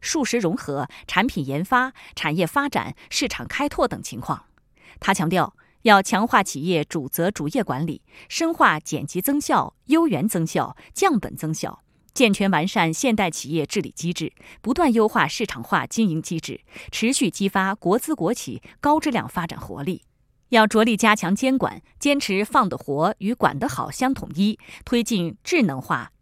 数实融合、产品研发、产业发展、市场开拓等情况。他强调，要强化企业主责主业管理，深化减级增效、优元增效、降本增效，健全完善现代企业治理机制，不断优化市场化经营机制，持续激发国资国企高质量发展活力。要着力加强监管，坚持放得活与管得好相统一，推进智能化、